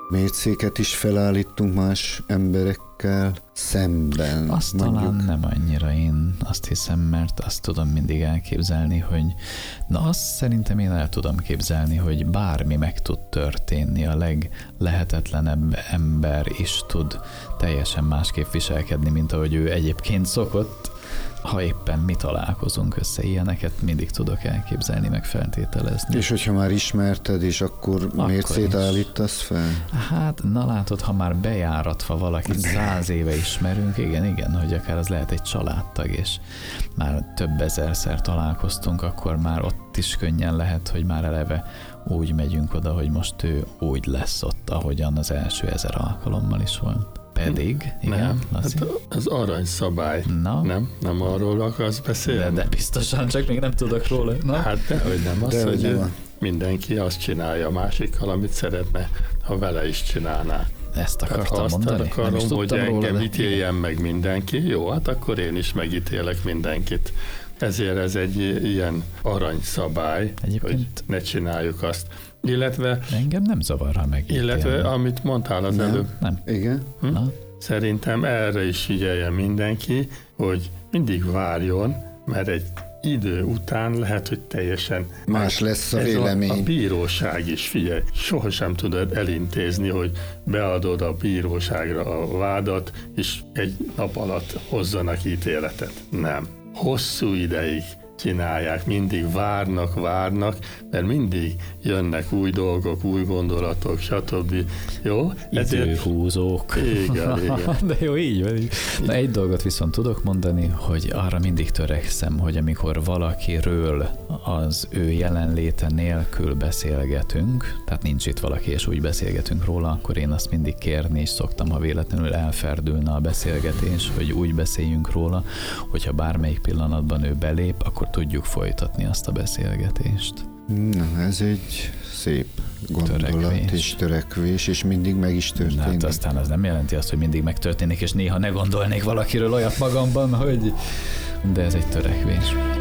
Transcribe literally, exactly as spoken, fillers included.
mércéket is felállítunk más emberekkel szemben. Azt mondjuk. talán nem annyira, én azt hiszem, mert azt tudom mindig elképzelni, hogy na azt szerintem én el tudom képzelni, hogy bármi meg tud történni, a leglehetetlenebb ember is tud teljesen másképp viselkedni, mint ahogy ő egyébként szokott, ha éppen mi találkozunk össze. Ilyeneket mindig tudok elképzelni, meg feltételezni. És hogyha már ismerted, és akkor, akkor mércét is állítasz fel? Hát, na látod, ha már bejáratva valakit száz éve ismerünk, igen, igen, hogy akár az lehet egy családtag, és már több ezerszer találkoztunk, akkor már ott is könnyen lehet, hogy már eleve úgy megyünk oda, hogy most ő úgy lesz ott, ahogyan az első ezer alkalommal is volt. Pedig, igen, nem, Laci? hát az aranyszabály. Na? Nem? Nem arról akarsz beszélni? De, de biztosan, csak még nem tudok róla. Na? Hát dehogy nem. Az, de, hogy nem. mindenki azt csinálja a másikkal, amit szeretne, ha vele is csinálná. Ezt akartam hát, mondani? Azt akarom, hogy róla, engem de... ítéljen meg mindenki. Jó, hát akkor én is megítélek mindenkit. Ezért ez egy ilyen aranyszabály, Egyébként... hogy ne csináljuk azt. Illetve... Engem nem zavar, ha megítélni. Illetve, amit mondtál az nem, előbb. Nem. Igen. Hm? Na? Szerintem erre is figyeljen mindenki, hogy mindig várjon, mert egy idő után lehet, hogy teljesen más lesz a ez vélemény. A, a bíróság is, figyelj, sohasem tudod elintézni, hogy beadod a bíróságra a vádat, és egy nap alatt hozzanak ítéletet. Nem. Hosszú ideig csinálják, mindig várnak, várnak, mert mindig jönnek új dolgok, új gondolatok, stb. Jó? Időhúzók. Igen, igen. De jó, így van. Így. Na, egy dolgot viszont tudok mondani, hogy arra mindig törekszem, hogy amikor valakiről az ő jelenléte nélkül beszélgetünk, tehát nincs itt valaki, és úgy beszélgetünk róla, akkor én azt mindig kérni is szoktam, ha véletlenül elferdülne a beszélgetés, hogy úgy beszéljünk róla, hogyha bármelyik pillanatban ő belép, akkor tudjuk folytatni azt a beszélgetést. Na, ez egy szép gondolat törekvés. és törekvés, és mindig meg is történik. Hát aztán az nem jelenti azt, hogy mindig megtörténik, és néha ne gondolnék valakiről olyat magamban, hogy... De ez egy törekvés.